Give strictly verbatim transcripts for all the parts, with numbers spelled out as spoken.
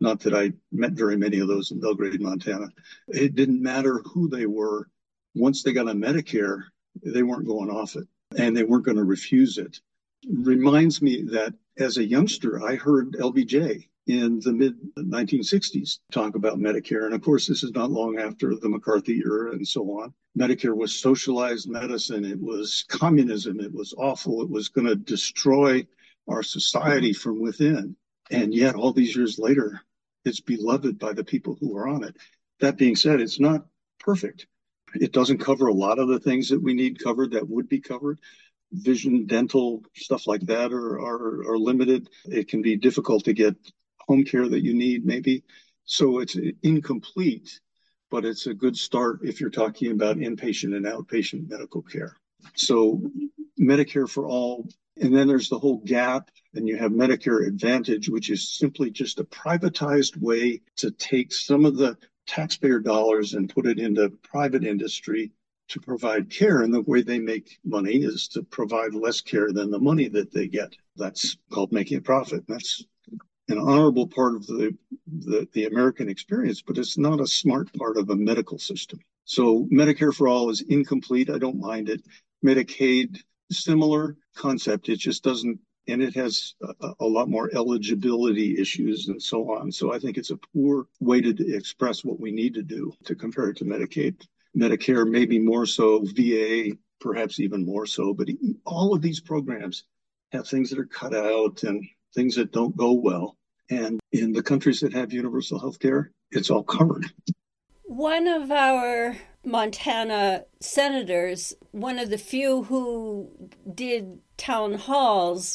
Not that I met very many of those in Belgrade, Montana. It didn't matter who they were. Once they got on Medicare, they weren't going off it, and they weren't going to refuse it. Reminds me that as a youngster, I heard L B J in the mid nineteen sixties talk about Medicare. And of course, this is not long after the McCarthy era and so on. Medicare was socialized medicine. It was communism. It was awful. It was going to destroy our society from within. And yet, all these years later, it's beloved by the people who are on it. That being said, it's not perfect. It doesn't cover a lot of the things that we need covered that would be covered. Vision, dental, stuff like that are, are, are limited. It can be difficult to get home care that you need, maybe. So it's incomplete, but it's a good start if you're talking about inpatient and outpatient medical care. So Medicare for all, and then there's the whole gap, and you have Medicare Advantage, which is simply just a privatized way to take some of the taxpayer dollars and put it into private industry to provide care. And the way they make money is to provide less care than the money that they get. That's called making a profit. That's an honorable part of the, the, the American experience, but it's not a smart part of a medical system. So Medicare for all is incomplete. I don't mind it. Medicaid, similar concept. It just doesn't, and it has a, a lot more eligibility issues and so on. So I think it's a poor way to express what we need to do to compare it to Medicaid. Medicare, maybe more so, V A, perhaps even more so, but all of these programs have things that are cut out and things that don't go well. And in the countries that have universal health care, it's all covered. One of our Montana senators, one of the few who did town halls,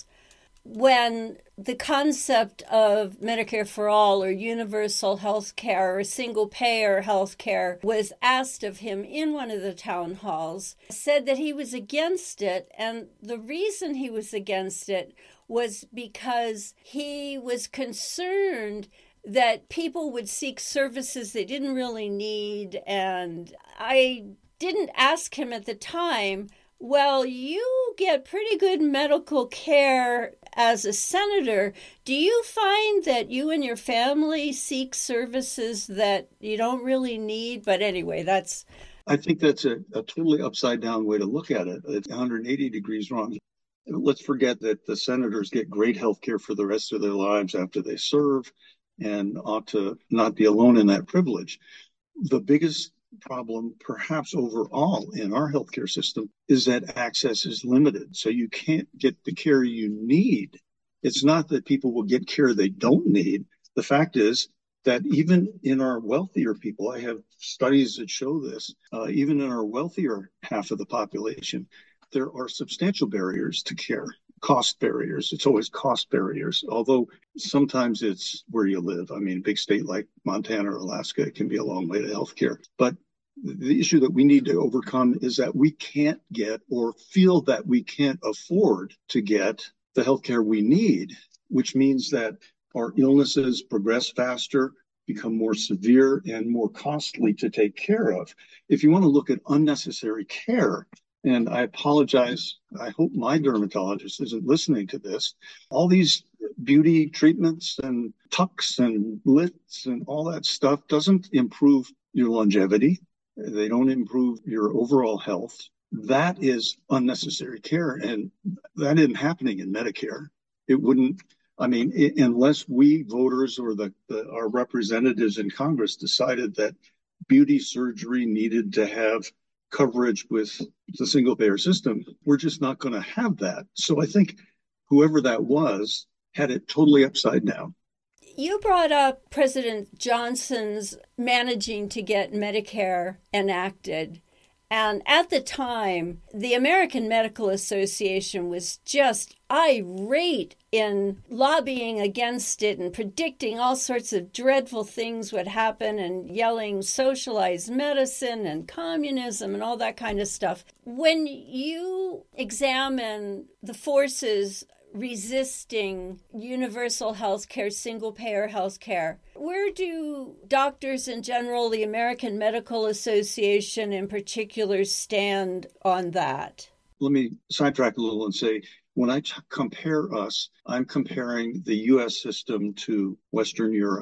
when the concept of Medicare for all or universal health care or single payer health care was asked of him in one of the town halls, said that he was against it. And the reason he was against it was because he was concerned that people would seek services they didn't really need. And I didn't ask him at the time, well, you get pretty good medical care as a senator. Do you find that you and your family seek services that you don't really need? But anyway, that's... I think that's a, a totally upside down way to look at it. It's one hundred eighty degrees wrong. Let's forget that the senators get great health care for the rest of their lives after they serve and ought to not be alone in that privilege. The biggest problem, perhaps overall in our healthcare system, is that access is limited. So you can't get the care you need. It's not that people will get care they don't need. The fact is that even in our wealthier people, I have studies that show this, uh, even in our wealthier half of the population, there are substantial barriers to care, cost barriers. It's always cost barriers, although sometimes it's where you live. I mean, a big state like Montana or Alaska, it can be a long way to healthcare. But the issue that we need to overcome is that we can't get or feel that we can't afford to get the healthcare we need, which means that our illnesses progress faster, become more severe and more costly to take care of. If you want to look at unnecessary care, and I apologize, I hope my dermatologist isn't listening to this, all these beauty treatments and tucks and lifts and all that stuff doesn't improve your longevity. They don't improve your overall health. That is unnecessary care, and that isn't happening in Medicare. It wouldn't, I mean, it, unless we voters or the, the our representatives in Congress decided that beauty surgery needed to have coverage with the single payer system, we're just not going to have that. So I think whoever that was had it totally upside down. You brought up President Johnson's managing to get Medicare enacted. And at the time, the American Medical Association was just irate in lobbying against it and predicting all sorts of dreadful things would happen and yelling socialized medicine and communism and all that kind of stuff. When you examine the forces resisting universal health care, single-payer health care, where do doctors in general, the American Medical Association in particular, stand on that? Let me sidetrack a little and say, when I t- compare us, I'm comparing the U S system to Western Europe.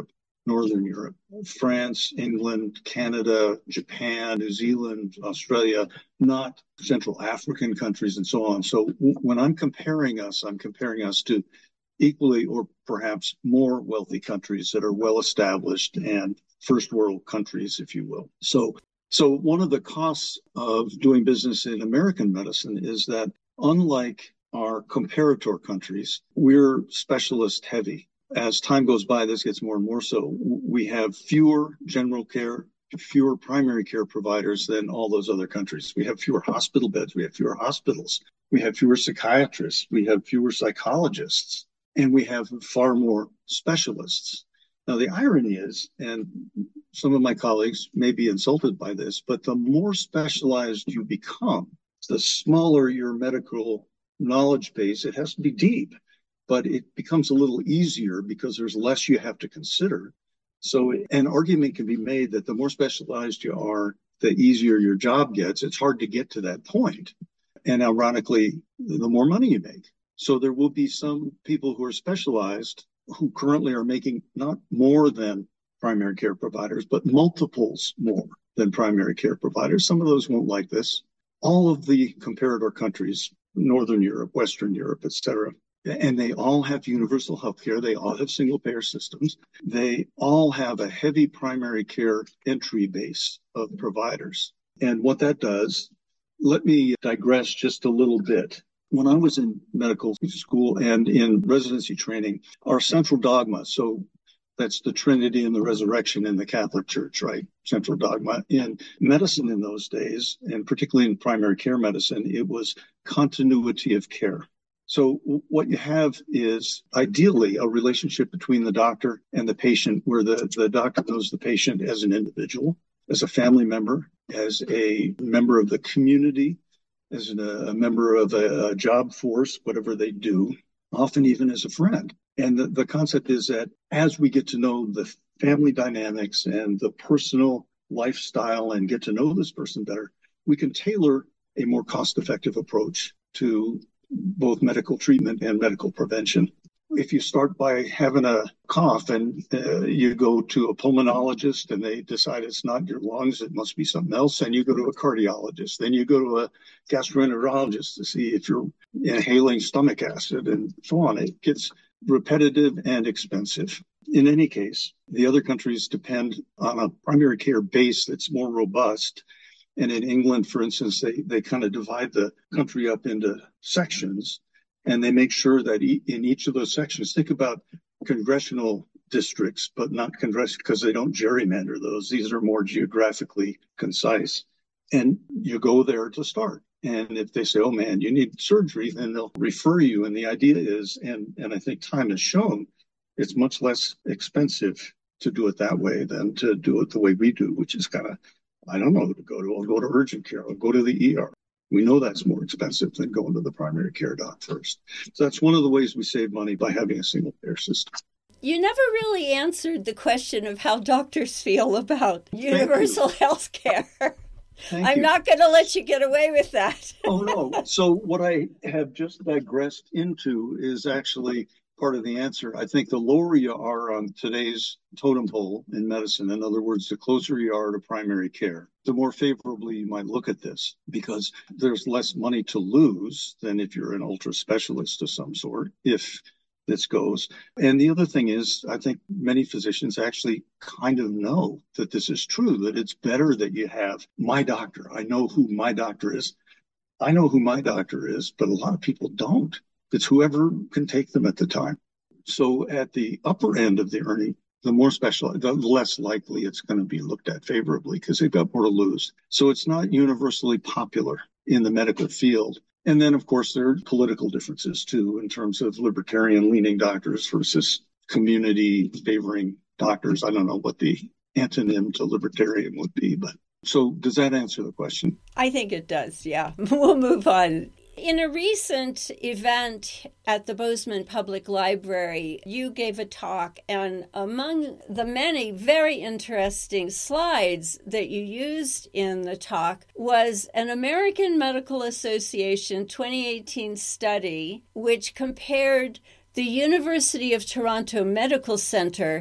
Northern Europe, France, England, Canada, Japan, New Zealand, Australia, not Central African countries and so on. So w- when I'm comparing us, I'm comparing us to equally or perhaps more wealthy countries that are well established and first world countries, if you will. So, so one of the costs of doing business in American medicine is that unlike our comparator countries, we're specialist heavy. As time goes by, this gets more and more so. We have fewer general care, fewer primary care providers than all those other countries. We have fewer hospital beds. We have fewer hospitals. We have fewer psychiatrists. We have fewer psychologists. And we have far more specialists. Now, the irony is, and some of my colleagues may be insulted by this, but the more specialized you become, the smaller your medical knowledge base. It has to be deep, but it becomes a little easier because there's less you have to consider. So an argument can be made that the more specialized you are, the easier your job gets. It's hard to get to that point. And ironically, the more money you make. So there will be some people who are specialized who currently are making not more than primary care providers, but multiples more than primary care providers. Some of those won't like this. All of the comparator countries, Northern Europe, Western Europe, et cetera, and they all have universal health care. They all have single payer systems. They all have a heavy primary care entry base of providers. And what that does, let me digress just a little bit. When I was in medical school and in residency training, our central dogma, so that's the Trinity and the resurrection in the Catholic Church, right? Central dogma. In medicine in those days, and particularly in primary care medicine, it was continuity of care. So what you have is ideally a relationship between the doctor and the patient where the, the doctor knows the patient as an individual, as a family member, as a member of the community, as an, a member of a, a job force, whatever they do, often even as a friend. And the, the concept is that as we get to know the family dynamics and the personal lifestyle and get to know this person better, we can tailor a more cost-effective approach to both medical treatment and medical prevention. If you start by having a cough and uh, you go to a pulmonologist and they decide it's not your lungs, it must be something else, and you go to a cardiologist, then you go to a gastroenterologist to see if you're inhaling stomach acid and so on, it gets repetitive and expensive. In any case, the other countries depend on a primary care base that's more robust. And in England, for instance, they, they kind of divide the country up into sections, and they make sure that e- in each of those sections, think about congressional districts, but not congressional because they don't gerrymander those. These are more geographically concise. And you go there to start. And if they say, oh, man, you need surgery, then they'll refer you. And the idea is, and, and I think time has shown, it's much less expensive to do it that way than to do it the way we do, which is kind of, I don't know who to go to. I'll go to urgent care. I'll go to the E R. We know that's more expensive than going to the primary care doc first. So that's one of the ways we save money by having a single payer system. You never really answered the question of how doctors feel about universal health care. Thank I'm you. not going to let you get away with that. Oh, no. So what I have just digressed into is actually part of the answer. I think the lower you are on today's totem pole in medicine, in other words, the closer you are to primary care, the more favorably you might look at this because there's less money to lose than if you're an ultra specialist of some sort, if this goes. And the other thing is, I think many physicians actually kind of know that this is true, that it's better that you have my doctor. I know who my doctor is. I know who my doctor is, but a lot of people don't. It's whoever can take them at the time. So at the upper end of the earning, the more specialized, the less likely it's going to be looked at favorably because they've got more to lose. So it's not universally popular in the medical field. And then, of course, there are political differences, too, in terms of libertarian-leaning doctors versus community-favoring doctors. I don't know what the antonym to libertarian would be, but so does that answer the question? I think it does, yeah. We'll move on. In a recent event at the Bozeman Public Library, you gave a talk, and among the many very interesting slides that you used in the talk was an American Medical Association twenty eighteen study which compared the University of Toronto Medical Center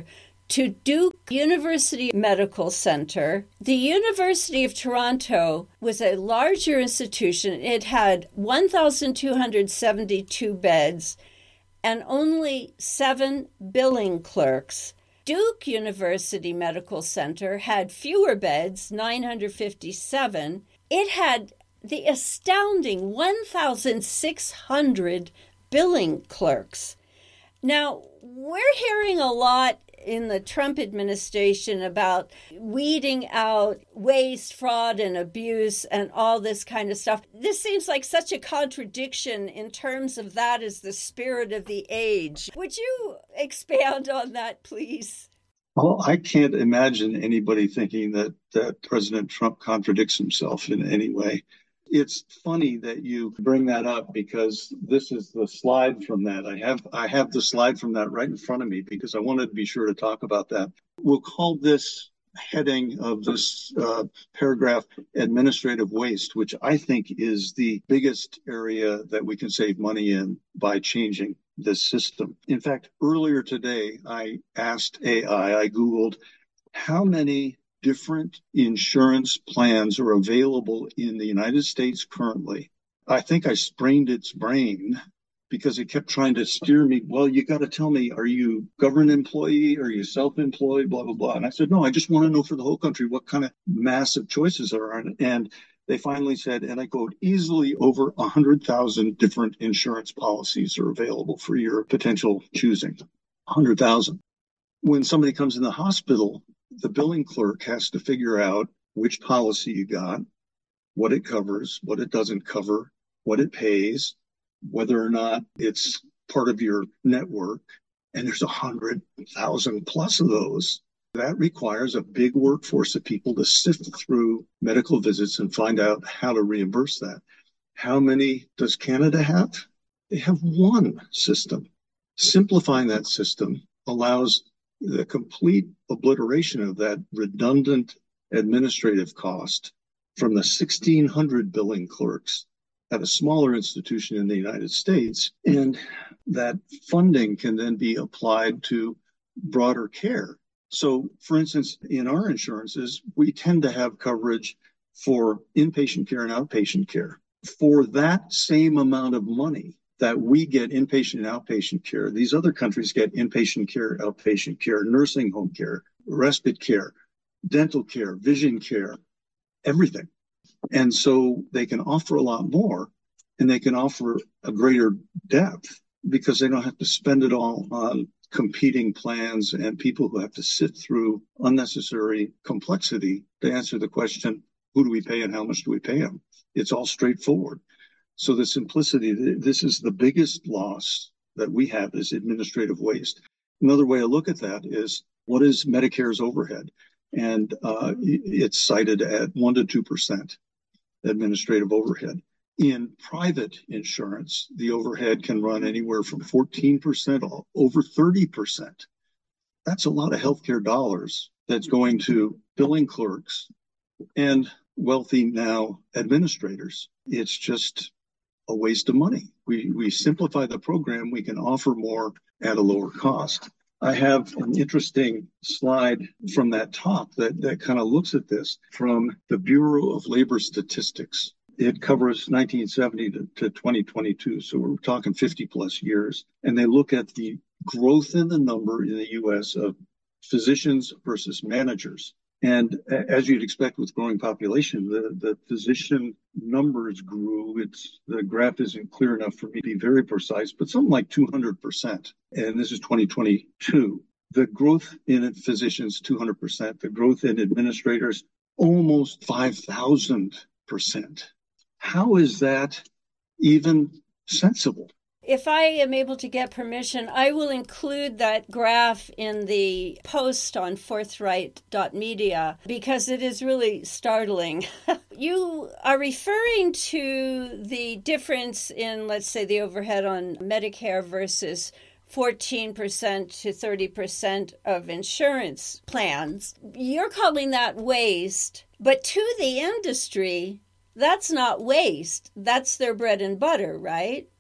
to Duke University Medical Center. The University of Toronto was a larger institution. It had one thousand two hundred seventy-two beds and only seven billing clerks. Duke University Medical Center had fewer beds, nine hundred fifty-seven. It had the astounding one thousand six hundred billing clerks. Now, we're hearing a lot in the Trump administration about weeding out waste, fraud, and abuse and all this kind of stuff. This seems like such a contradiction in terms of that as the spirit of the age. Would you expand on that, please? Well, I can't imagine anybody thinking that, that President Trump contradicts himself in any way. It's funny that you bring that up because this is the slide from that. I have I have the slide from that right in front of me because I wanted to be sure to talk about that. We'll call this heading of this uh, paragraph administrative waste, which I think is the biggest area that we can save money in by changing this system. In fact, earlier today, I asked A I, I Googled how many different insurance plans are available in the United States currently. I think I sprained its brain because it kept trying to steer me. Well, you got to tell me, are you government employee? Are you self-employed? Blah, blah, blah. And I said, no, I just want to know for the whole country what kind of massive choices are on it. And they finally said, and I quote, easily over one hundred thousand different insurance policies are available for your potential choosing. one hundred thousand. When somebody comes in the hospital, the billing clerk has to figure out which policy you got, what it covers, what it doesn't cover, what it pays, whether or not it's part of your network. And there's one hundred thousand plus of those. That requires a big workforce of people to sift through medical visits and find out how to reimburse that. How many does Canada have? They have one system. Simplifying that system allows the complete obliteration of that redundant administrative cost from the sixteen hundred billing clerks at a smaller institution in the United States. And that funding can then be applied to broader care. So, for instance, in our insurances, we tend to have coverage for inpatient care and outpatient care. For that same amount of money that we get inpatient and outpatient care, these other countries get inpatient care, outpatient care, nursing home care, respite care, dental care, vision care, everything. And so they can offer a lot more and they can offer a greater depth because they don't have to spend it all on competing plans and people who have to sit through unnecessary complexity to answer the question, who do we pay and how much do we pay them? It's all straightforward. So the simplicity, this is the biggest loss that we have is administrative waste. Another way to look at that is what is Medicare's overhead? And uh, it's cited at one to two percent administrative overhead. In private insurance, the overhead can run anywhere from fourteen percent over thirty percent. That's a lot of healthcare dollars that's going to billing clerks and wealthy now administrators. It's just a waste of money. We we simplify the program, we can offer more at a lower cost. I have an interesting slide from that talk that, that kind of looks at this from the Bureau of Labor Statistics. It covers nineteen seventy to, to twenty twenty-two, so we're talking fifty plus years. And they look at the growth in the number in the U S of physicians versus managers. And as you'd expect with growing population, the, the physician numbers grew. It's the graph isn't clear enough for me to be very precise, but something like two hundred percent. And this is twenty twenty-two. The growth in physicians, two hundred percent. The growth in administrators, almost five thousand percent. How is that even sensible? If I am able to get permission, I will include that graph in the post on forthright dot media because it is really startling. You are referring to the difference in, let's say, the overhead on Medicare versus fourteen percent to thirty percent of insurance plans. You're calling that waste, but to the industry, that's not waste. That's their bread and butter, right?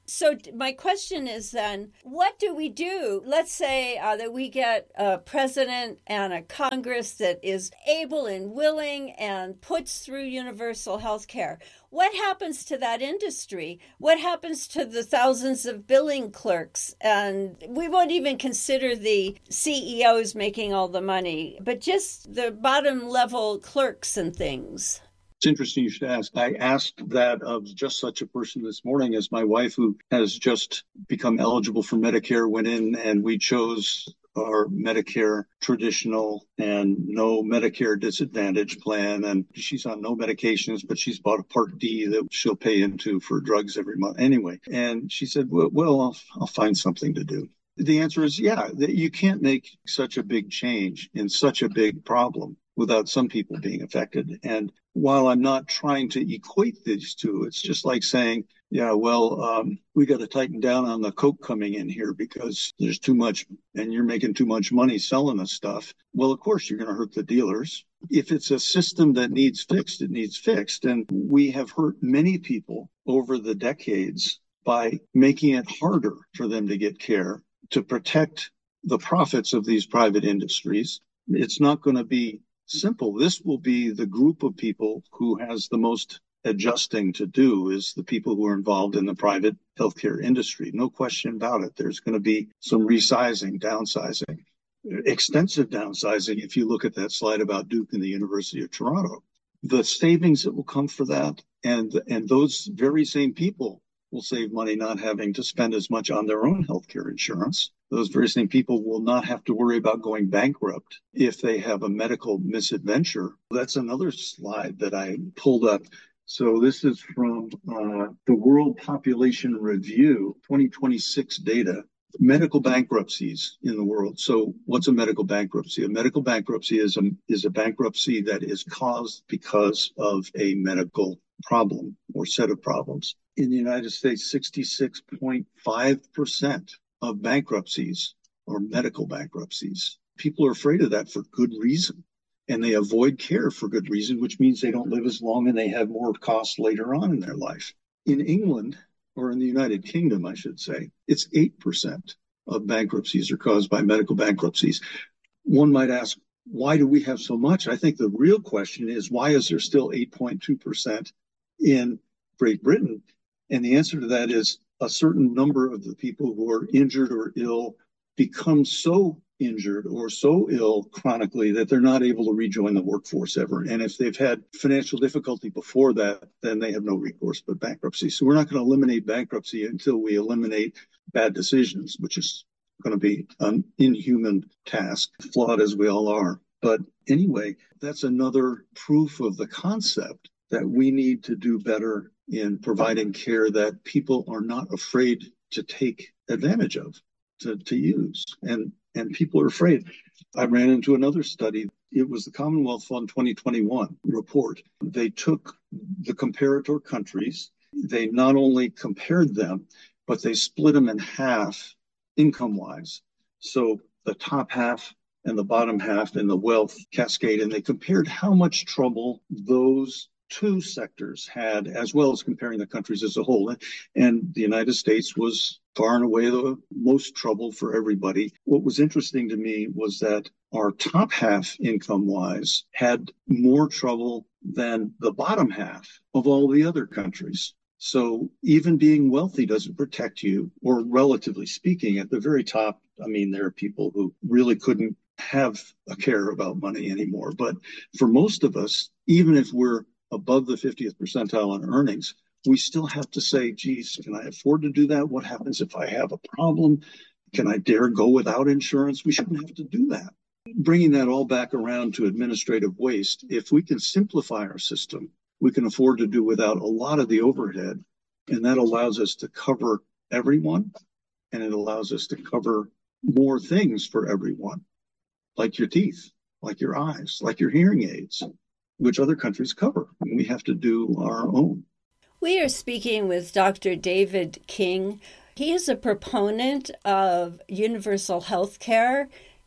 So my question is then, what do we do? Let's say uh, that we get a president and a Congress that is able and willing and puts through universal health care. What happens to that industry? What happens to the thousands of billing clerks? And we won't even consider the C E Os making all the money, but just the bottom level clerks and things. It's interesting you should ask. I asked that of just such a person this morning as my wife, who has just become eligible for Medicare, went in and we chose our Medicare traditional and no Medicare disadvantage plan. And she's on no medications, but she's bought a Part D that she'll pay into for drugs every month anyway. And she said, well, well I'll, I'll find something to do. The answer is, yeah, you can't make such a big change in such a big problem without some people being affected. And while I'm not trying to equate these two, it's just like saying, yeah, well, um, we got to tighten down on the Coke coming in here because there's too much and you're making too much money selling us stuff. Well, of course, you're going to hurt the dealers. If it's a system that needs fixed, it needs fixed. And we have hurt many people over the decades by making it harder for them to get care, to protect the profits of these private industries. It's not going to be simple. This will be the group of people who has the most adjusting to do, is the people who are involved in the private healthcare industry. No question about it. There's going to be some resizing, downsizing, extensive downsizing. If you look at that slide about Duke and the University of Toronto, the savings that will come for that, and, and those very same people will save money not having to spend as much on their own healthcare insurance. Those very same people will not have to worry about going bankrupt if they have a medical misadventure. That's another slide that I pulled up. So this is from uh, the World Population Review, twenty twenty-six data, medical bankruptcies in the world. So what's a medical bankruptcy? A medical bankruptcy is a, is a bankruptcy that is caused because of a medical problem or set of problems. In the United States, sixty-six point five percent of bankruptcies are medical bankruptcies. People are afraid of that for good reason, and they avoid care for good reason, which means they don't live as long and they have more costs later on in their life. In England, or in the United Kingdom, I should say, it's eight percent of bankruptcies are caused by medical bankruptcies. One might ask, why do we have so much? I think the real question is, why is there still eight point two percent in Great Britain? And the answer to that is a certain number of the people who are injured or ill become so injured or so ill chronically that they're not able to rejoin the workforce ever. And if they've had financial difficulty before that, then they have no recourse but bankruptcy. So we're not going to eliminate bankruptcy until we eliminate bad decisions, which is going to be an inhuman task, flawed as we all are. But anyway, that's another proof of the concept that we need to do better in providing care that people are not afraid to take advantage of, to, to use. And, and people are afraid. I ran into another study. It was the Commonwealth Fund twenty twenty-one report. They took the comparator countries. They not only compared them, but they split them in half income-wise. So the top half and the bottom half in the wealth cascade, and they compared how much trouble those two sectors had, as well as comparing the countries as a whole. And the United States was far and away the most trouble for everybody. What was interesting to me was that our top half income-wise had more trouble than the bottom half of all the other countries. So even being wealthy doesn't protect you, or relatively speaking, at the very top, I mean, there are people who really couldn't have a care about money anymore. But for most of us, even if we're above the fiftieth percentile on earnings, we still have to say, geez, can I afford to do that? What happens if I have a problem? Can I dare go without insurance? We shouldn't have to do that. Bringing that all back around to administrative waste, if we can simplify our system, we can afford to do without a lot of the overhead, and that allows us to cover everyone, and it allows us to cover more things for everyone, like your teeth, like your eyes, like your hearing aids, which other countries cover. And we have to do our own. We are speaking with Doctor David King. He is a proponent of universal health care.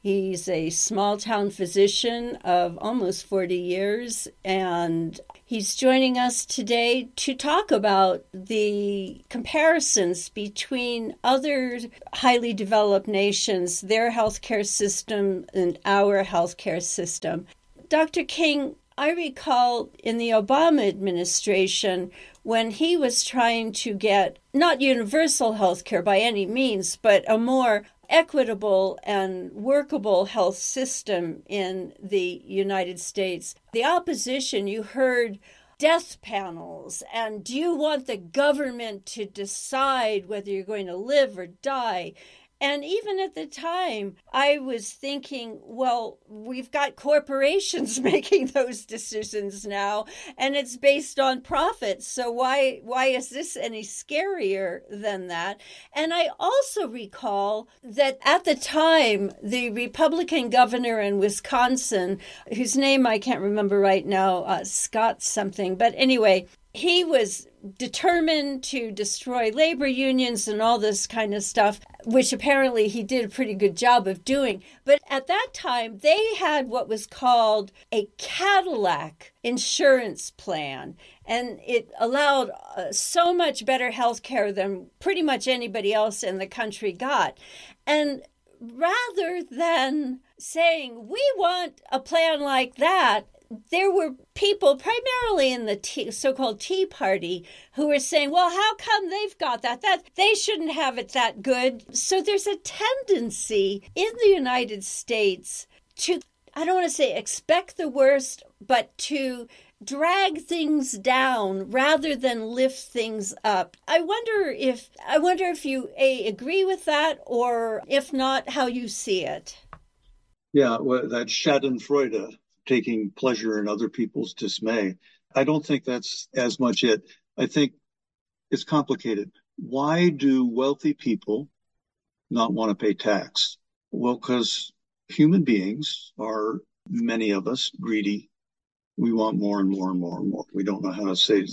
He's a small town physician of almost forty years, and he's joining us today to talk about the comparisons between other highly developed nations, their healthcare system, and our healthcare system. Doctor King, I recall in the Obama administration when he was trying to get not universal health care by any means, but a more equitable and workable health system in the United States. The opposition, you heard death panels, and do you want the government to decide whether you're going to live or die? And even at the time, I was thinking, well, we've got corporations making those decisions now, and it's based on profits. So why why is this any scarier than that? And I also recall that at the time, the Republican governor in Wisconsin, whose name I can't remember right now, uh, Scott something, but anyway, he was determined to destroy labor unions and all this kind of stuff, which apparently he did a pretty good job of doing. But at that time, they had what was called a Cadillac insurance plan, and it allowed uh, so much better health care than pretty much anybody else in the country got. And rather than saying, we want a plan like that, there were people primarily in the tea, so-called Tea Party who were saying, well, how come they've got that? That they shouldn't have it that good. So there's a tendency in the United States to, I don't want to say expect the worst, but to drag things down rather than lift things up. I wonder if I wonder if you A, agree with that, or if not, how you see it. Yeah, well, that Schadenfreude, taking pleasure in other people's dismay. I don't think that's as much it. I think it's complicated. Why do wealthy people not want to pay tax? Well, because human beings are, many of us, greedy. We want more and more and more and more. We don't know how to save.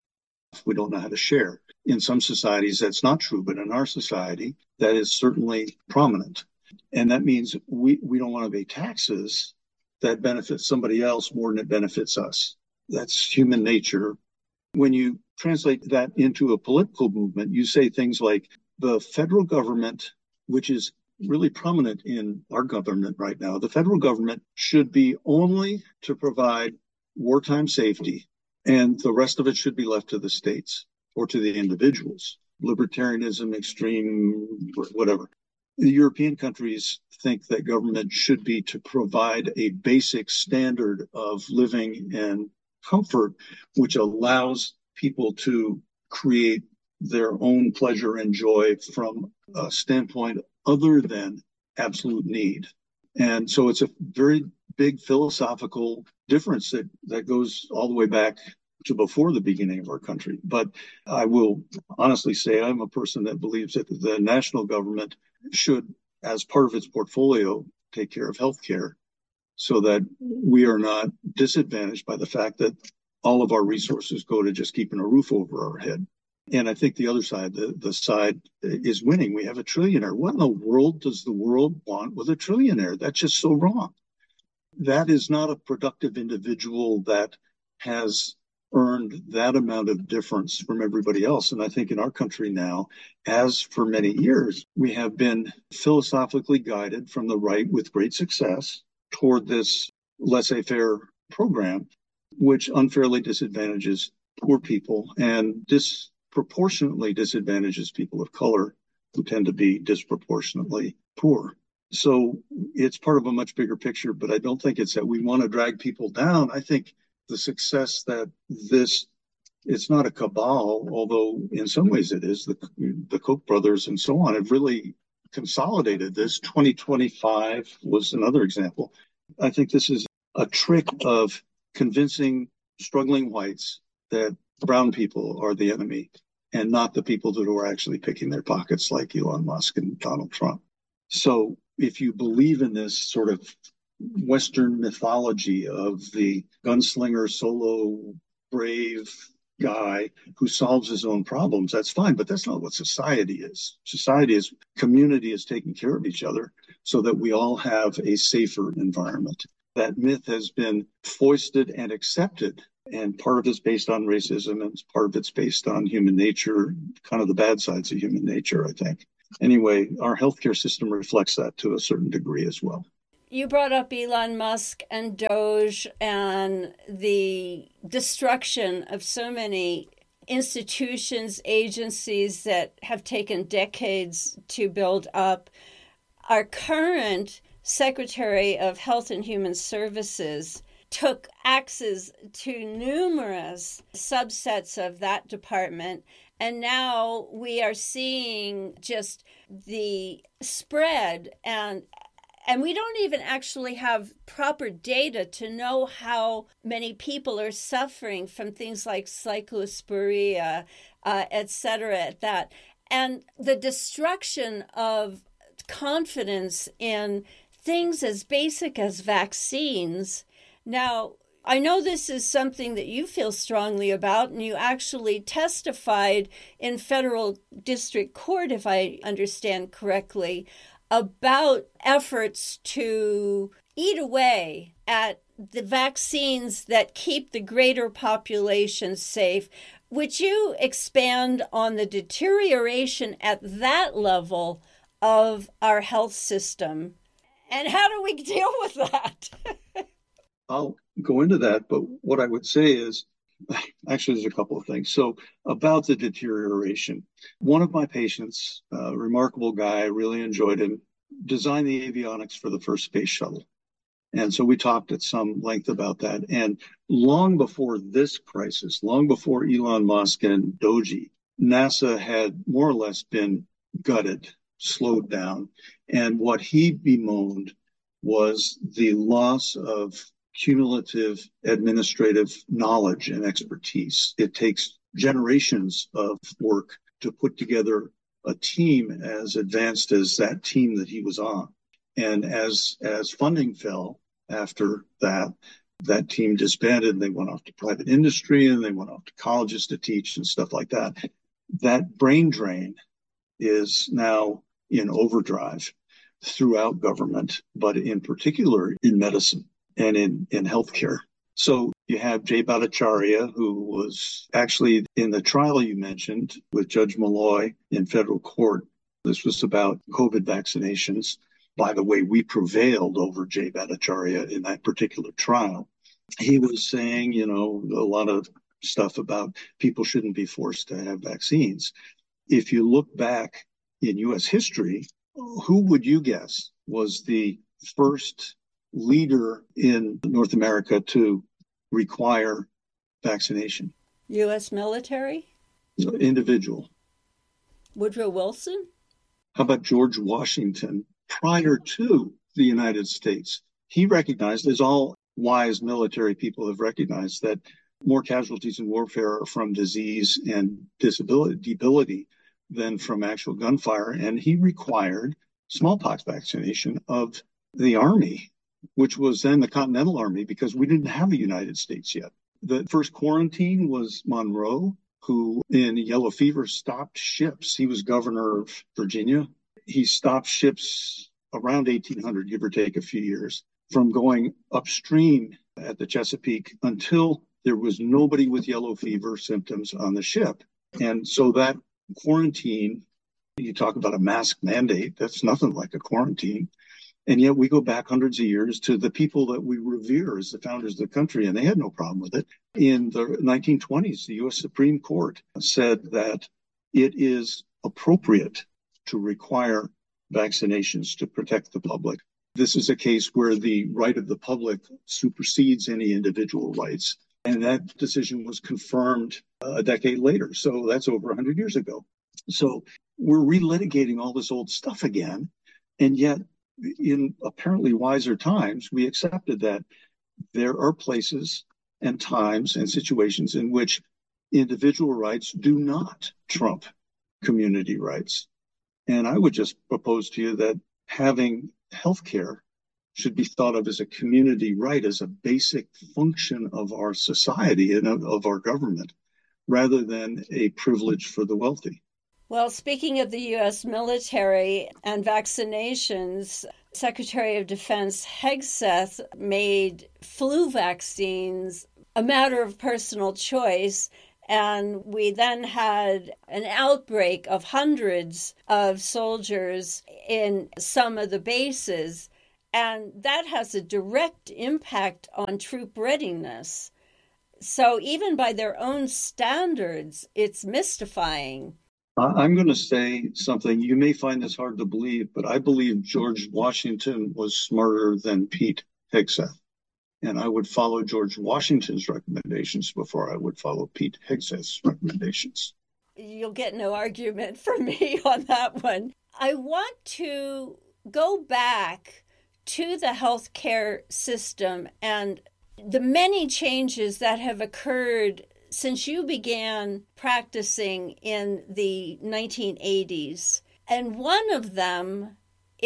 We don't know how to share. In some societies, that's not true, but in our society, that is certainly prominent. And that means we, we don't want to pay taxes that benefits somebody else more than it benefits us. That's human nature. When you translate that into a political movement, you say things like the federal government, which is really prominent in our government right now, the federal government should be only to provide wartime safety, and the rest of it should be left to the states or to the individuals. Libertarianism, extreme, whatever. The European countries think that government should be to provide a basic standard of living and comfort, which allows people to create their own pleasure and joy from a standpoint other than absolute need. And so it's a very big philosophical difference that, that goes all the way back to before the beginning of our country. But I will honestly say I'm a person that believes that the national government should, as part of its portfolio, take care of healthcare so that we are not disadvantaged by the fact that all of our resources go to just keeping a roof over our head. And I think the other side, the, the side is winning. We have a trillionaire. What in the world does the world want with a trillionaire? That's just so wrong. That is not a productive individual that has earned that amount of difference from everybody else. And I think in our country now, as for many years, we have been philosophically guided from the right with great success toward this laissez-faire program, which unfairly disadvantages poor people and disproportionately disadvantages people of color who tend to be disproportionately poor. So it's part of a much bigger picture, but I don't think it's that we want to drag people down. I think the success that this, it's not a cabal, although in some ways it is, the, the Koch brothers and so on have really consolidated this. twenty twenty-five was another example. I think this is a trick of convincing struggling whites that brown people are the enemy and not the people that are actually picking their pockets like Elon Musk and Donald Trump. So if you believe in this sort of Western mythology of the gunslinger, solo, brave guy who solves his own problems, that's fine, but that's not what society is. Society is community is taking care of each other. so that we all have a safer environment. That myth has been foisted and accepted, and part of it's based on racism, and part of it's based on human nature, kind of the bad sides of human nature, I think. Anyway, our healthcare system reflects that to a certain degree as well. You brought up Elon Musk and Doge and the destruction of so many institutions, agencies that have taken decades to build up. Our current Secretary of Health and Human Services took axes to numerous subsets of that department. And now we are seeing just the spread, and and we don't even actually have proper data to know how many people are suffering from things like cyclosporia, uh, et cetera, at that. And the destruction of confidence in things as basic as vaccines. Now, I know this is something that you feel strongly about, and you actually testified in federal district court, if I understand correctly, about efforts to eat away at the vaccines that keep the greater population safe. Would you expand on the deterioration at that level of our health system? And how do we deal with that? I'll go into that, but what I would say is, actually, there's a couple of things. So about the deterioration, one of my patients, a remarkable guy, I really enjoyed him, designed the avionics for the first space shuttle. And so we talked at some length about that. And long before this crisis, long before Elon Musk and Doge, NASA had more or less been gutted, slowed down. And what he bemoaned was the loss of cumulative administrative knowledge and expertise. It takes generations of work to put together a team as advanced as that team that he was on. And as as funding fell after that, that team disbanded and they went off to private industry and they went off to colleges to teach and stuff like that. That brain drain is now in overdrive throughout government, but in particular in medicine and in, in healthcare. So you have Jay Bhattacharya, who was actually in the trial you mentioned with Judge Malloy in federal court. This was about COVID vaccinations. By the way, we prevailed over Jay Bhattacharya in that particular trial. He was saying, you know, a lot of stuff about people shouldn't be forced to have vaccines. If you look back in U S history, who would you guess was the first leader in North America to require vaccination? U S military? Individual. Woodrow Wilson? How about George Washington? Prior to the United States, he recognized, as all wise military people have recognized, that more casualties in warfare are from disease and disability, debility than from actual gunfire. And he required smallpox vaccination of the Army, which was then the Continental Army, because we didn't have a United States yet. The first quarantine was Monroe, who in yellow fever stopped ships. He was governor of Virginia. He stopped ships around eighteen hundred, give or take a few years, from going upstream at the Chesapeake until there was nobody with yellow fever symptoms on the ship. And so that quarantine, you talk about a mask mandate, that's nothing like a quarantine. And yet we go back hundreds of years to the people that we revere as the founders of the country, and they had no problem with it. In the nineteen twenties, the U S Supreme Court said that it is appropriate to require vaccinations to protect the public. This is a case where the right of the public supersedes any individual rights. And that decision was confirmed a decade later. So that's over one hundred years ago. So we're relitigating all this old stuff again. And yet, in apparently wiser times, we accepted that there are places and times and situations in which individual rights do not trump community rights. And I would just propose to you that having healthcare should be thought of as a community right, as a basic function of our society and of, of our government, rather than a privilege for the wealthy. Well, speaking of the U S military and vaccinations, Secretary of Defense Hegseth made flu vaccines a matter of personal choice. And we then had an outbreak of hundreds of soldiers in some of the bases. And that has a direct impact on troop readiness. So even by their own standards, it's mystifying. I'm going to say something. You may find this hard to believe, but I believe George Washington was smarter than Pete Hegseth. And I would follow George Washington's recommendations before I would follow Pete Hegseth's recommendations. You'll get no argument from me on that one. I want to go back to the healthcare system and the many changes that have occurred since you began practicing in the nineteen eighties. And one of them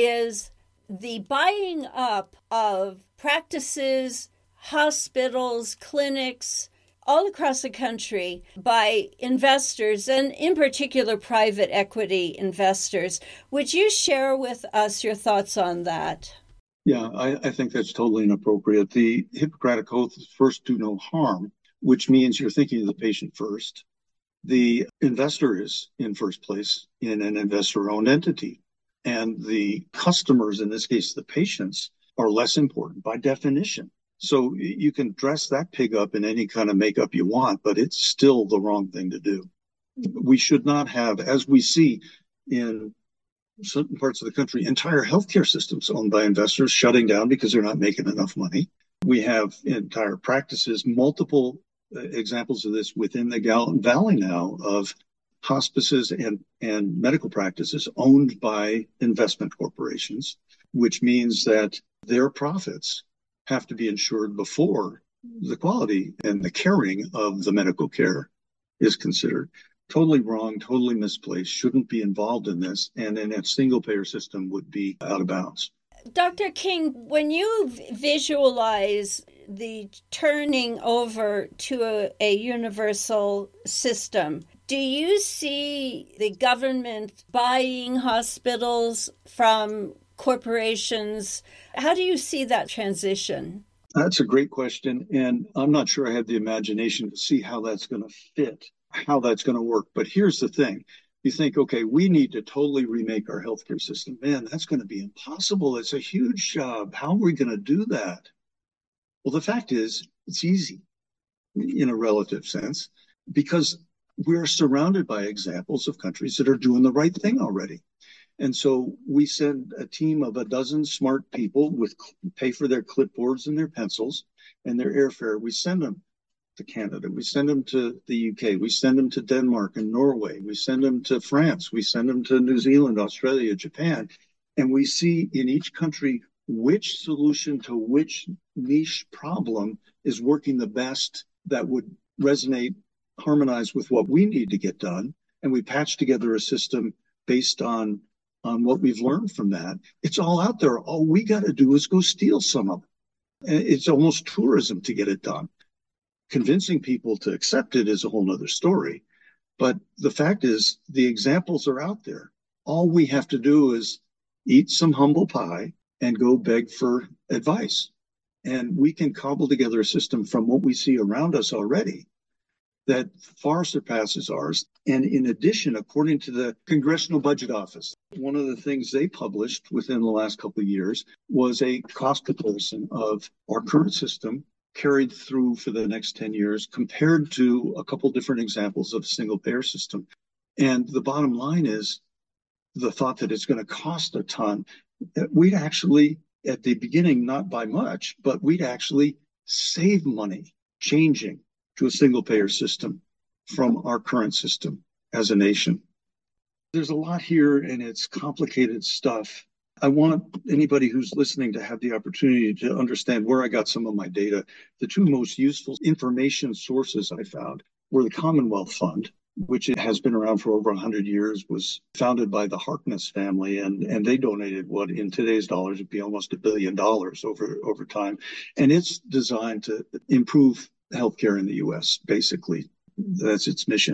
is the buying up of practices, hospitals, clinics, all across the country by investors, and in particular private equity investors. Would you share with us your thoughts on that? Yeah, I, I think that's totally inappropriate. The Hippocratic Oath is first do no harm, which means you're thinking of the patient first. The investor is in first place in an investor-owned entity. And the customers, in this case, the patients, are less important by definition. So you can dress that pig up in any kind of makeup you want, but it's still the wrong thing to do. We should not have, as we see in certain parts of the country, entire healthcare systems owned by investors shutting down because they're not making enough money. We have entire practices, multiple examples of this within the Gallatin Valley now of hospices and, and medical practices owned by investment corporations, which means that their profits have to be ensured before the quality and the caring of the medical care is considered. Totally wrong, totally misplaced, shouldn't be involved in this, and in a single payer system would be out of bounds. Doctor King, when you visualize the turning over to a, a universal system, do you see the government buying hospitals from corporations? How do you see that transition? That's a great question, and I'm not sure I have the imagination to see how that's going to fit, how that's going to work. But here's the thing. You think, okay, we need to totally remake our healthcare system. Man, that's going to be impossible. It's a huge job. How are we going to do that? Well, the fact is, it's easy in a relative sense, because we're surrounded by examples of countries that are doing the right thing already. And so we send a team of a dozen smart people with pay for their clipboards and their pencils and their airfare. We send them to Canada. We send them to the U K. We send them to Denmark and Norway. We send them to France. We send them to New Zealand, Australia, Japan. And we see in each country which solution to which niche problem is working the best that would resonate, harmonize with what we need to get done. And we patch together a system based on, on what we've learned from that. It's all out there. All we got to do is go steal some of it. And it's almost tourism to get it done. Convincing people to accept it is a whole nother story. But the fact is, the examples are out there. All we have to do is eat some humble pie and go beg for advice. And we can cobble together a system from what we see around us already that far surpasses ours. And in addition, according to the Congressional Budget Office, one of the things they published within the last couple of years was a cost comparison of our current system carried through for the next ten years compared to a couple different examples of a single payer system. And the bottom line is the thought that it's going to cost a ton. We'd actually, at the beginning, not by much, but we'd actually save money changing to a single payer system from our current system as a nation. There's a lot here and it's complicated stuff. I want anybody who's listening to have the opportunity to understand where I got some of my data. The two most useful information sources I found were the Commonwealth Fund, which has been around for over one hundred years, was founded by the Harkness family, and, and they donated what in today's dollars would be almost a billion dollars over, over time. And it's designed to improve healthcare in the U S, basically. That's its mission.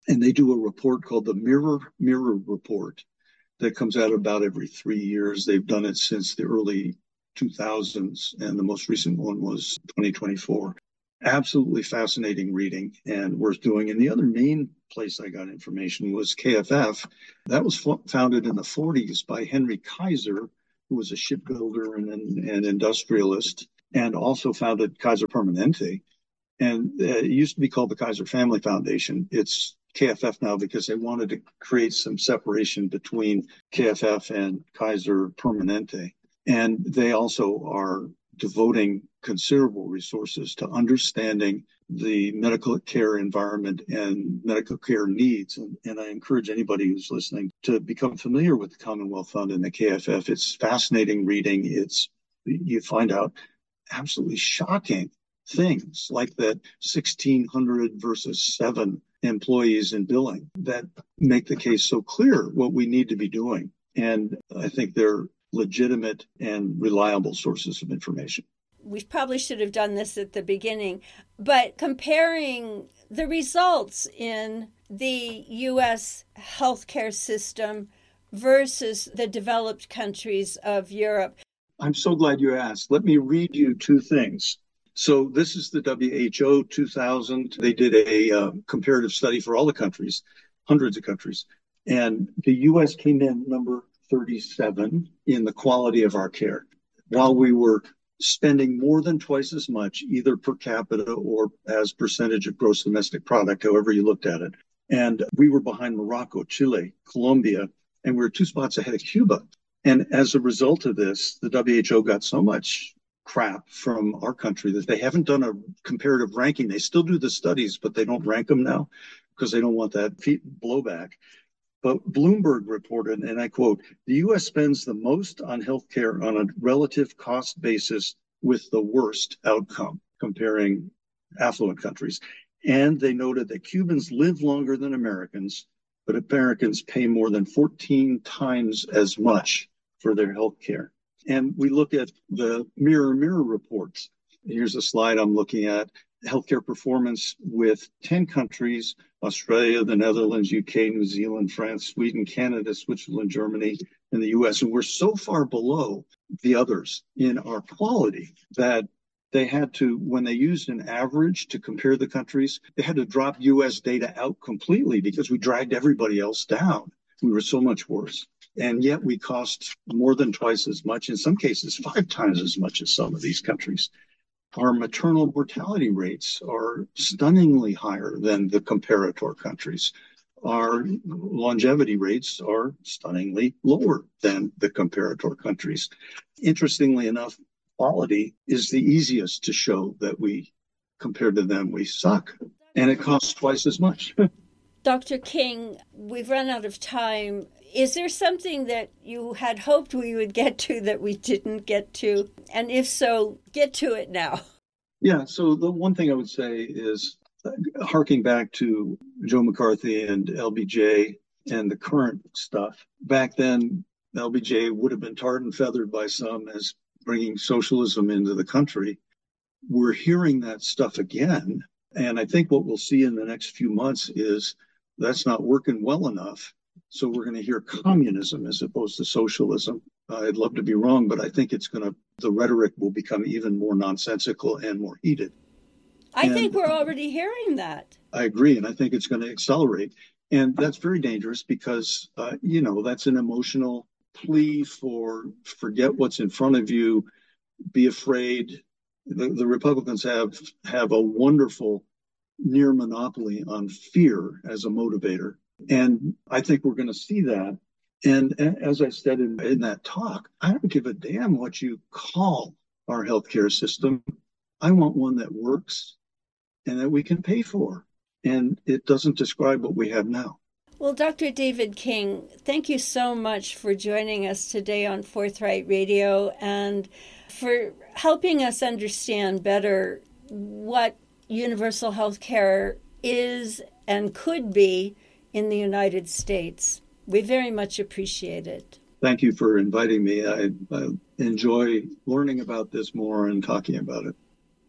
And they do a report called the Mirror Mirror Report that comes out about every three years. They've done it since the early two thousands, and the most recent one was twenty twenty-four. Absolutely fascinating reading and worth doing. And the other main place I got information was K F F. That was f- founded in the forties by Henry Kaiser, who was a shipbuilder and an and industrialist, and also founded Kaiser Permanente. And uh, it used to be called the Kaiser Family Foundation. It's K F F now because they wanted to create some separation between K F F and Kaiser Permanente. And they also are devoting considerable resources to understanding the medical care environment and medical care needs. And, and I encourage anybody who's listening to become familiar with the Commonwealth Fund and the K F F. It's fascinating reading. It's you find out absolutely shocking things like that sixteen hundred versus seven employees in billing that make the case so clear what we need to be doing. And I think they're legitimate and reliable sources of information. We probably should have done this at the beginning, but comparing the results in the U S healthcare system versus the developed countries of Europe. I'm so glad you asked. Let me read you two things. So this is the W H O two thousand. They did a uh, comparative study for all the countries, hundreds of countries. And the U S came in number thirty-seven in the quality of our care, while we were spending more than twice as much, either per capita or as percentage of gross domestic product, however you looked at it. And we were behind Morocco, Chile, Colombia, and we were two spots ahead of Cuba. And as a result of this, the W H O got so much crap from our country that they haven't done a comparative ranking. They still do the studies, but they don't rank them now because they don't want that blowback. But Bloomberg reported, and I quote, the U S spends the most on healthcare on a relative cost basis with the worst outcome, comparing affluent countries. And they noted that Cubans live longer than Americans, but Americans pay more than fourteen times as much for their healthcare. And we look at the Mirror Mirror reports. Here's a slide I'm looking at. Healthcare performance with ten countries, Australia, the Netherlands, U K, New Zealand, France, Sweden, Canada, Switzerland, Germany, and the U S. And we're so far below the others in our quality that they had to, when they used an average to compare the countries, they had to drop U S data out completely because we dragged everybody else down. We were so much worse. And yet we cost more than twice as much, in some cases, five times as much as some of these countries. Our maternal mortality rates are stunningly higher than the comparator countries. Our longevity rates are stunningly lower than the comparator countries. Interestingly enough, quality is the easiest to show that we, compared to them, we suck. And it costs twice as much. Doctor King, we've run out of time. Is there something that you had hoped we would get to that we didn't get to? And if so, get to it now. Yeah, so the one thing I would say is, uh, harking back to Joe McCarthy and L B J and the current stuff, back then, L B J would have been tarred and feathered by some as bringing socialism into the country. We're hearing that stuff again. And I think what we'll see in the next few months is that's not working well enough. So we're going to hear communism as opposed to socialism. Uh, I'd love to be wrong, but I think it's going to, the rhetoric will become even more nonsensical and more heated. I and think we're already hearing that. I agree. And I think it's going to accelerate. And that's very dangerous because, uh, you know, that's an emotional plea for forget what's in front of you, be afraid. The, the Republicans have, have a wonderful near monopoly on fear as a motivator. And I think we're going to see that. And as I said in, in that talk, I don't give a damn what you call our healthcare system. I want one that works and that we can pay for. And it doesn't describe what we have now. Well, Doctor David King, thank you so much for joining us today on Forthright Radio and for helping us understand better what universal health care is and could be in the United States. We very much appreciate it. Thank you for inviting me. I, I enjoy learning about this more and talking about it.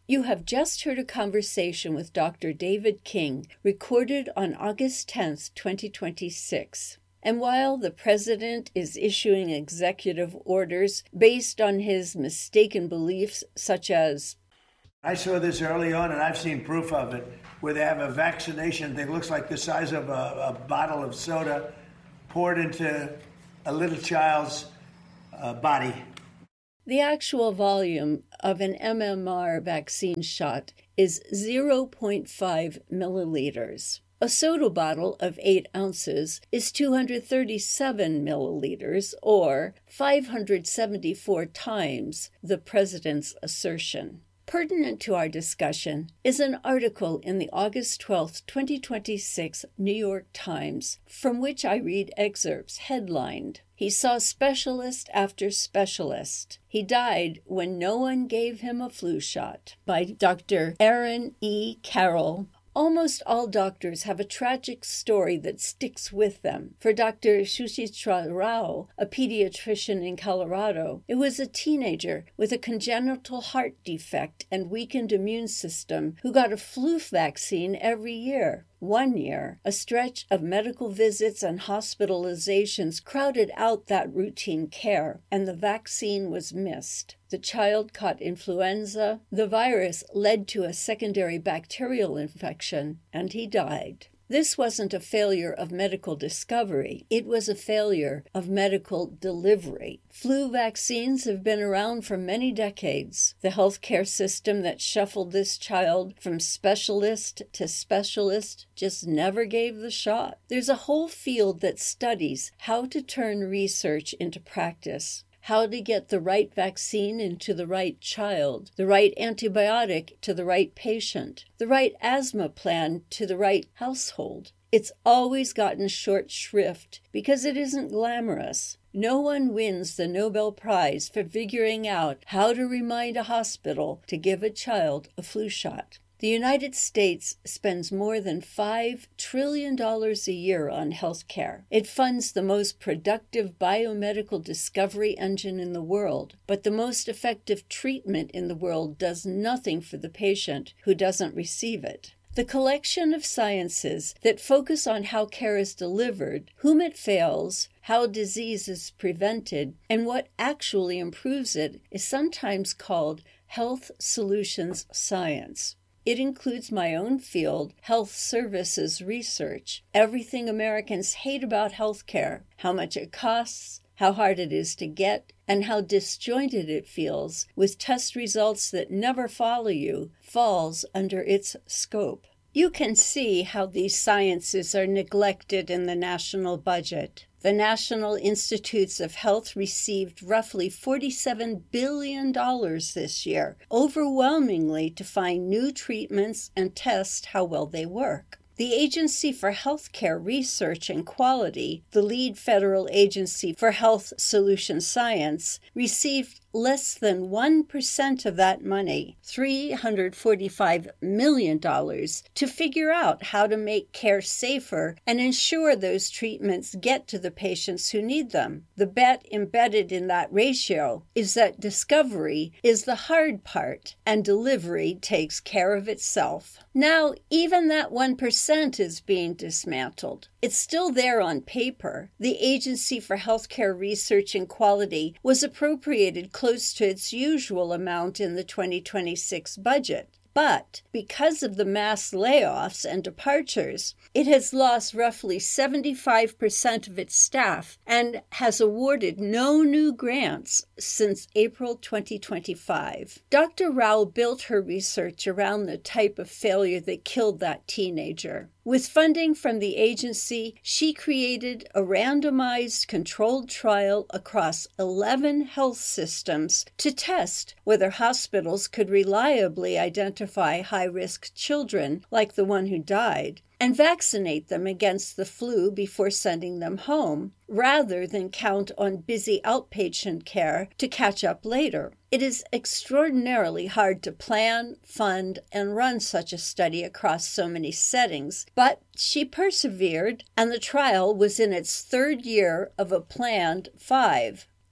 You have just heard a conversation with Doctor David King, recorded on August tenth, twenty twenty-six. And while the president is issuing executive orders based on his mistaken beliefs, such as, I saw this early on, and I've seen proof of it, where they have a vaccination that looks like the size of a, a bottle of soda poured into a little child's uh, body. The actual volume of an M M R vaccine shot is zero point five milliliters. A soda bottle of eight ounces is two hundred thirty-seven milliliters, or five hundred seventy-four times the president's assertion. Pertinent to our discussion is an article in the August twelfth, twenty twenty-six New York Times, from which I read excerpts headlined, "He saw specialist after specialist. He died when no one gave him a flu shot," by Doctor Aaron E. Carroll. Almost all doctors have a tragic story that sticks with them. For Doctor Suchitra Rao, a pediatrician in Colorado, it was a teenager with a congenital heart defect and weakened immune system who got a flu vaccine every year. One year, a stretch of medical visits and hospitalizations crowded out that routine care, and the vaccine was missed. The child caught influenza, the virus led to a secondary bacterial infection, and he died. This wasn't a failure of medical discovery. It was a failure of medical delivery. Flu vaccines have been around for many decades. The healthcare system that shuffled this child from specialist to specialist just never gave the shot. There's a whole field that studies how to turn research into practice, how to get the right vaccine into the right child, the right antibiotic to the right patient, the right asthma plan to the right household. It's always gotten short shrift because it isn't glamorous. No one wins the Nobel Prize for figuring out how to remind a hospital to give a child a flu shot. The United States spends more than five trillion dollars a year on health care. It funds the most productive biomedical discovery engine in the world, but the most effective treatment in the world does nothing for the patient who doesn't receive it. The collection of sciences that focus on how care is delivered, whom it fails, how disease is prevented, and what actually improves it is sometimes called health solutions science. It includes my own field, health services research, everything Americans hate about healthcare, how much it costs, how hard it is to get, and how disjointed it feels, with test results that never follow you, falls under its scope. You can see how these sciences are neglected in the national budget. The National Institutes of Health received roughly forty-seven billion dollars this year, overwhelmingly to find new treatments and test how well they work. The Agency for Healthcare Research and Quality, the lead federal agency for health solution science, received less than one percent of that money, three hundred forty-five million dollars, to figure out how to make care safer and ensure those treatments get to the patients who need them. The bet embedded in that ratio is that discovery is the hard part and delivery takes care of itself. Now, even that one percent is being dismantled. It's still there on paper. The Agency for Healthcare Research and Quality was appropriated close to its usual amount in the twenty twenty-six budget. But because of the mass layoffs and departures, it has lost roughly seventy-five percent of its staff and has awarded no new grants since April twenty twenty-five. Doctor Rao built her research around the type of failure that killed that teenager. With funding from the agency, she created a randomized controlled trial across eleven health systems to test whether hospitals could reliably identify high-risk children, like the one who died, and vaccinate them against the flu before sending them home, rather than count on busy outpatient care to catch up later. It is extraordinarily hard to plan, fund, and run such a study across so many settings, but she persevered, and the trial was in its third year of a planned five.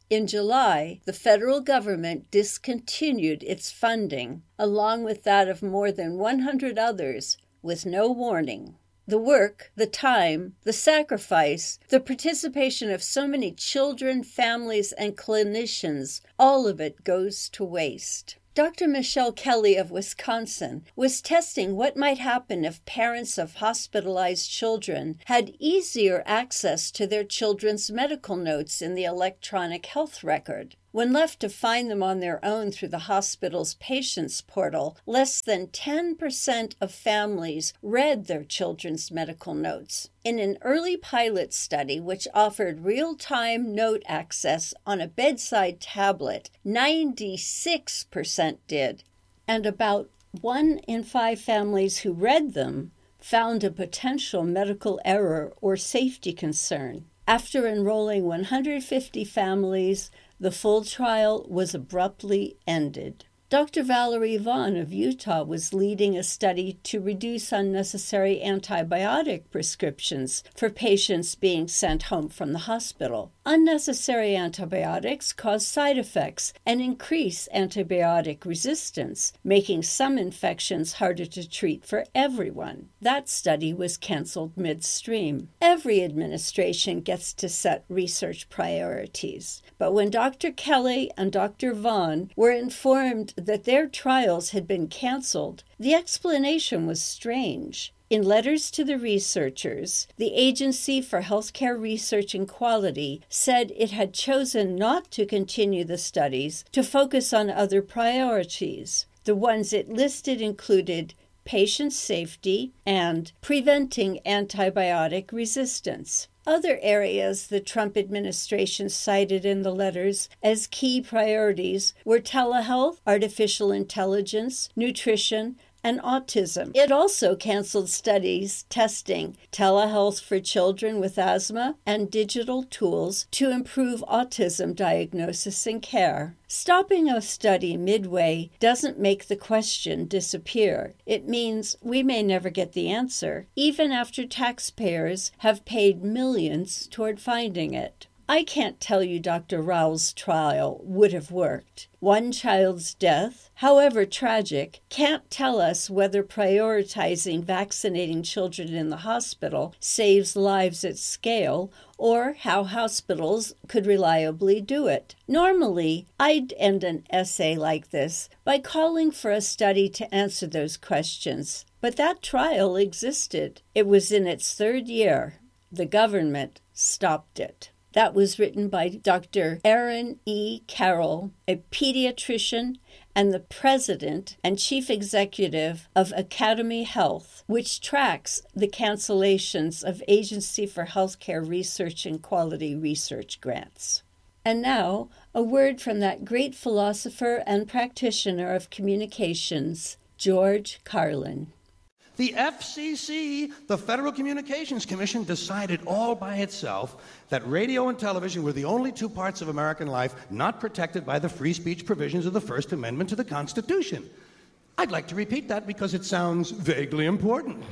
In July, the federal government discontinued its funding, along with that of more than one hundred others, with no warning. The work, the time, the sacrifice, the participation of so many children, families, and clinicians, all of it goes to waste. Doctor Michelle Kelly of Wisconsin was testing what might happen if parents of hospitalized children had easier access to their children's medical notes in the electronic health record. When left to find them on their own through the hospital's patients portal, less than ten percent of families read their children's medical notes. In an early pilot study which offered real-time note access on a bedside tablet, ninety-six percent did, and about one in five families who read them found a potential medical error or safety concern. After enrolling one hundred fifty families, the full trial was abruptly ended. Doctor Valerie Vaughn of Utah was leading a study to reduce unnecessary antibiotic prescriptions for patients being sent home from the hospital. Unnecessary antibiotics cause side effects and increase antibiotic resistance, making some infections harder to treat for everyone. That study was canceled midstream. Every administration gets to set research priorities. But when Doctor Kelly and Doctor Vaughn were informed that their trials had been canceled, the explanation was strange. In letters to the researchers, the Agency for Healthcare Research and Quality said it had chosen not to continue the studies to focus on other priorities. The ones it listed included patient safety and preventing antibiotic resistance. Other areas the Trump administration cited in the letters as key priorities were telehealth, artificial intelligence, nutrition, and autism. It also canceled studies testing telehealth for children with asthma and digital tools to improve autism diagnosis and care. Stopping a study midway doesn't make the question disappear. It means we may never get the answer, even after taxpayers have paid millions toward finding it. I can't tell you Doctor Rao's trial would have worked. One child's death, however tragic, can't tell us whether prioritizing vaccinating children in the hospital saves lives at scale or how hospitals could reliably do it. Normally, I'd end an essay like this by calling for a study to answer those questions, but that trial existed. It was in its third year. The government stopped it. That was written by Doctor Aaron E. Carroll, a pediatrician and the president and chief executive of Academy Health, which tracks the cancellations of Agency for Healthcare Research and Quality research grants. And now, a word from that great philosopher and practitioner of communications, George Carlin. The F C C, the Federal Communications Commission, decided all by itself that radio and television were the only two parts of American life not protected by the free speech provisions of the First Amendment to the Constitution. I'd like to repeat that because it sounds vaguely important.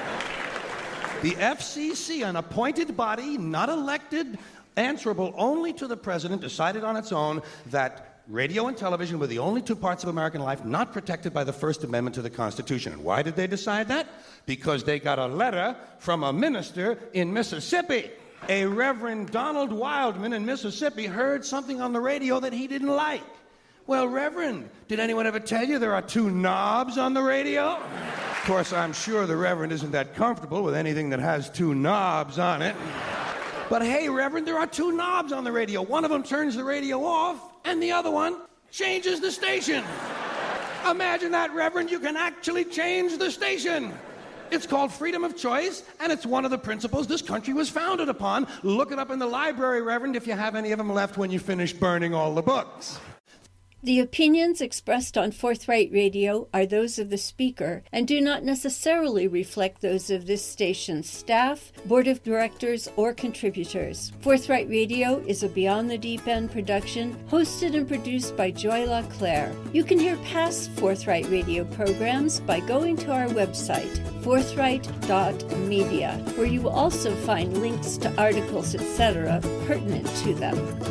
The F C C, an appointed body, not elected, answerable only to the president, decided on its own that radio and television were the only two parts of American life not protected by the First Amendment to the Constitution. And why did they decide that? Because they got a letter from a minister in Mississippi. A Reverend Donald Wildman in Mississippi heard something on the radio that he didn't like. Well, Reverend, did anyone ever tell you there are two knobs on the radio? Of course, I'm sure the Reverend isn't that comfortable with anything that has two knobs on it. But hey, Reverend, there are two knobs on the radio. One of them turns the radio off, and the other one changes the station. Imagine that, Reverend. You can actually change the station. It's called freedom of choice, and it's one of the principles this country was founded upon. Look it up in the library, Reverend, if you have any of them left when you finish burning all the books. The opinions expressed on Forthright Radio are those of the speaker and do not necessarily reflect those of this station's staff, board of directors, or contributors. Forthright Radio is a Beyond the Deep End production hosted and produced by Joy LaClaire. You can hear past Forthright Radio programs by going to our website, forthright dot media, where you will also find links to articles, et cetera, pertinent to them.